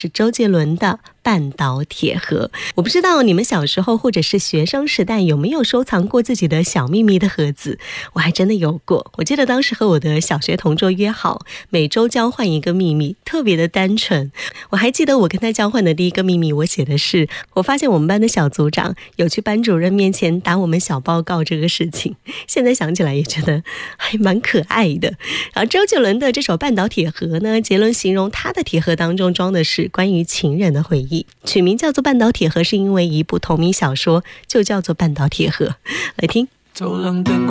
是周杰伦的半岛铁盒。我不知道你们小时候或者是学生时代有没有收藏过自己的小秘密的盒子，我还真的有过。我记得当时和我的小学同桌约好每周交换一个秘密，特别的单纯。我还记得我跟他交换的第一个秘密，我写的是我发现我们班的小组长有去班主任面前打我们小报告这个事情，现在想起来也觉得还蛮可爱的。而周杰伦的这首半岛铁盒呢，杰伦形容他的铁盒当中装的是关于情人的回忆，取名叫做半岛铁盒是因为一部同名小说就叫做半岛铁盒。来听。 走廊灯